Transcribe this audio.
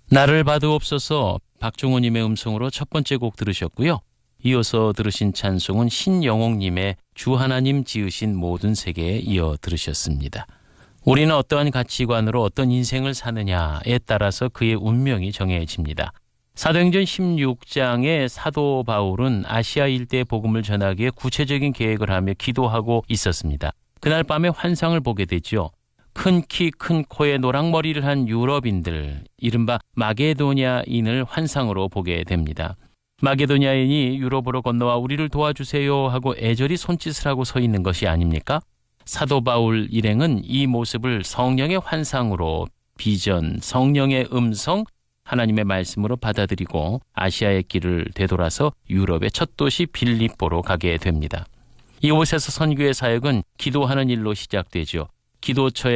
나를 받으옵소서 박종호님의 음성으로 첫 번째 곡 들으셨고요. 이어서 들으신 찬송은 신영옥님의 주 하나님 지으신 모든 세계에 이어 들으셨습니다. 우리는 어떠한 가치관으로 어떤 인생을 사느냐에 따라서 그의 운명이 정해집니다. 사도행전 16장의 사도 바울은 아시아 일대의 복음을 전하기 위해 구체적인 계획을 하며 기도하고 있었습니다. 그날 밤에 환상을 보게 되죠. 큰 키, 큰 코에 노랑머리를 한 유럽인들, 이른바 마게도냐인을 환상으로 보게 됩니다. 마게도냐인이 유럽으로 건너와 우리를 도와주세요 하고 애절히 손짓을 하고 서 있는 것이 아닙니까? 사도 바울 일행은 이 모습을 성령의 환상으로 비전, 성령의 음성, 하나님의 말씀으로 받아들이고 아시아의 길을 되돌아서 유럽의 첫 도시 빌립보로 가게 됩니다. 이곳에서 선교의 사역은 기도하는 일로 시작되죠. 기도처에